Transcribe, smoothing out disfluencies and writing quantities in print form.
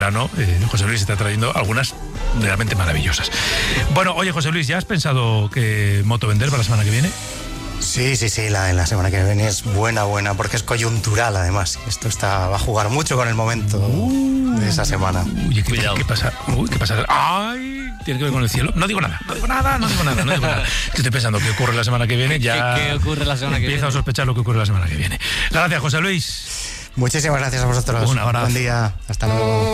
José Luis está trayendo algunas realmente maravillosas. Bueno, oye, José Luis, ¿ya has pensado qué moto vender para la semana que viene? Sí, la semana que viene es buena, porque es coyuntural además. Esto va a jugar mucho con el momento de esa semana. Uy, ¿qué pasa? ¿Qué pasa? ¡Ay! Tiene que ver con el cielo. No digo nada. Estoy pensando qué ocurre la semana que viene. ¿Qué ocurre la semana que viene? Empiezo a sospechar lo que ocurre la semana que viene. Gracias, José Luis. Muchísimas gracias a vosotros. Un abrazo. Buen día. Hasta luego.